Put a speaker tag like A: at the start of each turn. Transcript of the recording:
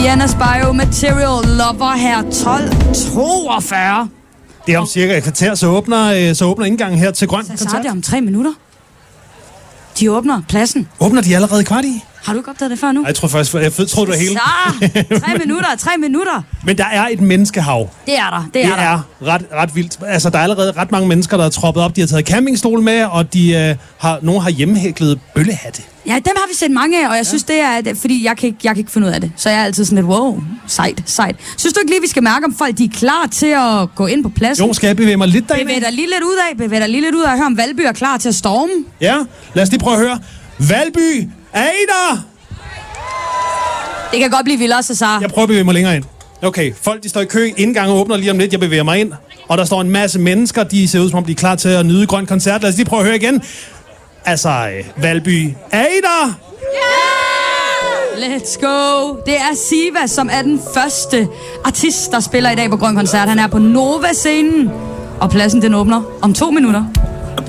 A: Diana's Bio, Material Lover her 12:42.
B: Det er om cirka et kvarter, så åbner indgangen her til Grøn Koncert.
A: Så er det om 3 minutter. De åbner pladsen.
B: Åbner de allerede kvart i?
A: Har du ikke opdaget det før nu?
B: Jeg tror faktisk, jeg tror det var hele.
A: Så, 3 minutter.
B: Men der er et menneskehav.
A: Det er der,
B: Det er ret vildt. Altså, der er allerede ret mange mennesker, der er troppet op. De har taget campingstol med, og nogen har hjemmehæklet bøllehatte.
A: Ja, dem har vi set mange af, og jeg synes, det er... Fordi jeg kan ikke finde ud af det. Så jeg er altid sådan lidt, wow, sejt. Synes du ikke lige, vi skal mærke, om folk de er klar til at gå ind på pladsen?
B: Jo, skal jeg bevæge mig lidt derinde?
A: Bevæg dig lige lidt ud af, og høre, om Valby er klar til at storme.
B: Ja, lad os lige prøve at høre. Valby, er I der?
A: Det kan godt blive vildere, Cesar.
B: Jeg prøver at bevæge mig længere ind. Okay, folk de står i kø. Indgangen åbner lige om lidt. Jeg bevæger mig ind. Og der står en masse mennesker. De ser ud, som om de er klar til at nyde Grøn Koncert. Lad os lige prøve at høre igen. Altså, Valby, er I der?
A: Yeah! Let's go! Det er Siva, som er den første artist, der spiller i dag på Grøn Koncert. Han er på Nova-scenen. Og pladsen den åbner om 2 minutter.